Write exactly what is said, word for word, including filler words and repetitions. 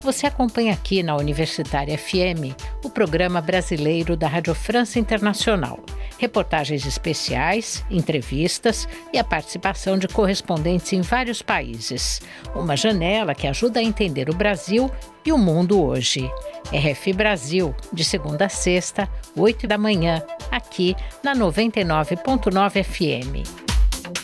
Você acompanha aqui na Universitária F M o programa brasileiro da Rádio França Internacional. Reportagens especiais, entrevistas e a participação de correspondentes em vários países. Uma janela que ajuda a entender o Brasil e o mundo hoje. R F Brasil, de segunda a sexta, oito da manhã, aqui na noventa e nove ponto nove F M.